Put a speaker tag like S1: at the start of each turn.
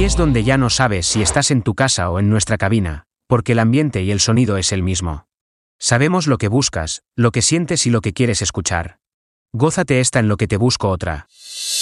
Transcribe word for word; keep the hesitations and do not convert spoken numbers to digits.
S1: Aquí es donde ya no sabes si estás en tu casa o en nuestra cabina, porque el ambiente y el sonido es el mismo. Sabemos lo que buscas, lo que sientes y lo que quieres escuchar. Gózate esta En lo que te busco otra.